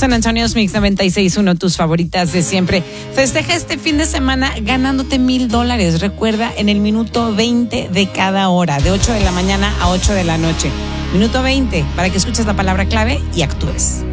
San Antonio's Mix 96.1, tus favoritas de siempre. Festeja este fin de semana ganándote $1,000. Recuerda, en el minuto 20 de cada hora, de 8 de la mañana a 8 de la noche. Minuto 20, para que escuches la palabra clave y actúes.